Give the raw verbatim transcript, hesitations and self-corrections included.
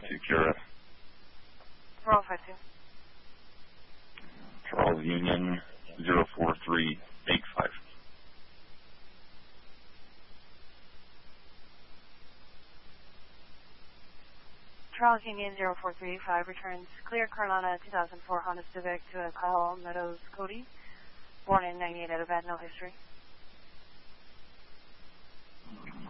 two, Kira. Roll five two. Charles Union, zero four three eight five. Charles Union zero four three eight five returns clear Carolina two thousand four Honda Civic to a Kyle Meadows Cody, born in ninety-eight out of bad, no history.